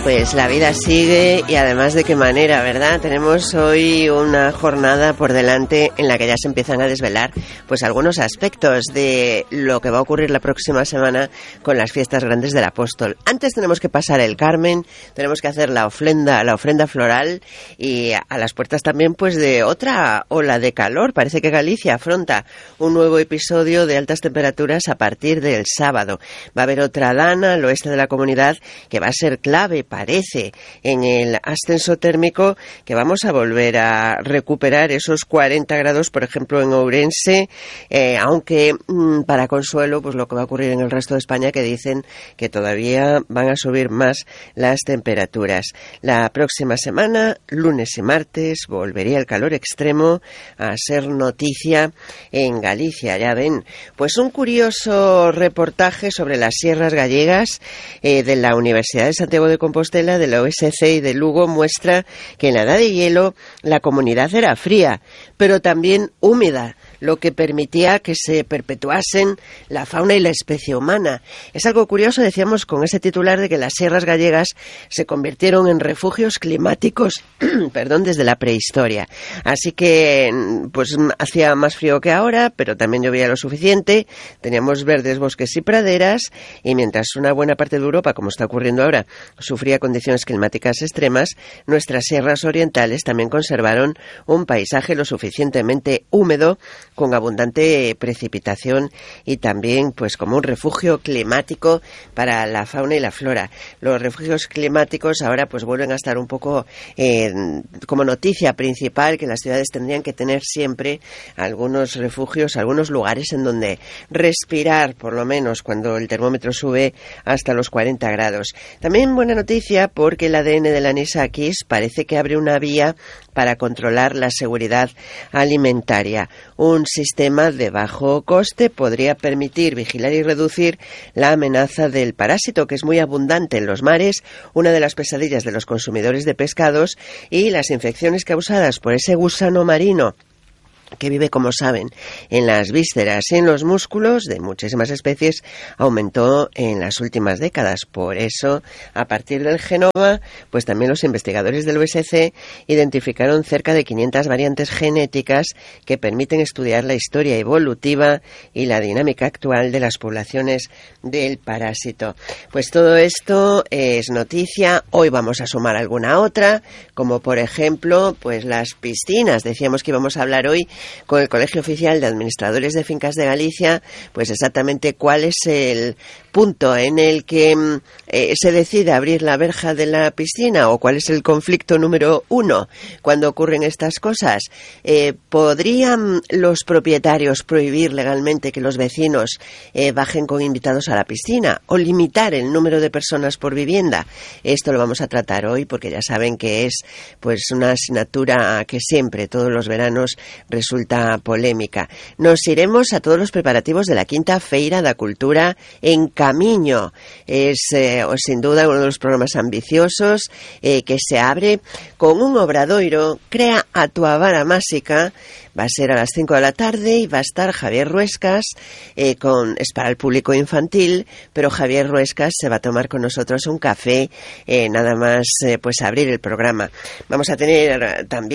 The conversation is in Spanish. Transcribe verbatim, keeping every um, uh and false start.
Pues la vida sigue y además de qué manera, ¿verdad? Tenemos hoy una jornada por delante en la que ya se empiezan a desvelar pues algunos aspectos de lo que va a ocurrir la próxima semana con las fiestas grandes del Apóstol. Antes tenemos que pasar el Carmen, tenemos que hacer la ofrenda, la ofrenda floral y a las puertas también pues de otra ola de calor. Parece que Galicia afronta un nuevo episodio de altas temperaturas a partir del sábado. Va a haber otra dana al oeste de la comunidad que va a ser clave, parece, en el ascenso térmico, que vamos a volver a recuperar esos cuarenta grados, por ejemplo, en Ourense, eh, aunque mmm, para consuelo, pues lo que va a ocurrir en el resto de España, que dicen que todavía van a subir más las temperaturas. La próxima semana, lunes y martes, volvería el calor extremo a ser noticia en Galicia, ya ven. Pues un curioso reportaje sobre las sierras gallegas eh, de la Universidad de Santiago de Compostela, de la U S C y de Lugo muestra que en la edad de hielo la comunidad era fría, pero también húmeda, lo que permitía que se perpetuasen la fauna y la especie humana. Es algo curioso, decíamos, con ese titular de que las sierras gallegas se convirtieron en refugios climáticos perdón, desde la prehistoria. Así que pues hacía más frío que ahora, pero también llovía lo suficiente, teníamos verdes bosques y praderas, y mientras una buena parte de Europa, como está ocurriendo ahora, sufría condiciones climáticas extremas, nuestras sierras orientales también conservaron un paisaje lo suficientemente húmedo, con abundante precipitación y también pues como un refugio climático para la fauna y la flora. Los refugios climáticos ahora pues vuelven a estar un poco eh, como noticia principal, que las ciudades tendrían que tener siempre algunos refugios, algunos lugares en donde respirar, por lo menos cuando el termómetro sube hasta los cuarenta grados. También buena noticia porque el A D N del anisakis parece que abre una vía para controlar la seguridad alimentaria. Un sistema de bajo coste podría permitir vigilar y reducir la amenaza del parásito, que es muy abundante en los mares, una de las pesadillas de los consumidores de pescados, y las infecciones causadas por ese gusano marino que vive, como saben, en las vísceras y en los músculos de muchísimas especies, aumentó en las últimas décadas. Por eso, a partir del genoma, pues también los investigadores del U S C identificaron cerca de quinientas variantes genéticas que permiten estudiar la historia evolutiva y la dinámica actual de las poblaciones del parásito. Pues todo esto es noticia. Hoy vamos a sumar alguna otra, como por ejemplo, pues las piscinas. Decíamos que íbamos a hablar hoy con el Colegio Oficial de Administradores de Fincas de Galicia, pues exactamente cuál es el punto en el que eh, se decide abrir la verja de la piscina, o cuál es el conflicto número uno cuando ocurren estas cosas. Eh, ¿Podrían los propietarios prohibir legalmente que los vecinos eh, bajen con invitados a la piscina, o limitar el número de personas por vivienda? Esto lo vamos a tratar hoy porque ya saben que es pues una asignatura que siempre, todos los veranos, resulta polémica. Nos iremos a todos los preparativos de la quinta Feira da Cultura en Camiño. Es eh, sin duda uno de los programas ambiciosos eh, que se abre con un obradoiro Crea a tua vara máxica. Va a ser a las cinco de la tarde y va a estar Javier Ruescas, eh, con, es para el público infantil, pero Javier Ruescas se va a tomar con nosotros un café, eh, nada más eh, pues abrir el programa. Vamos a tener también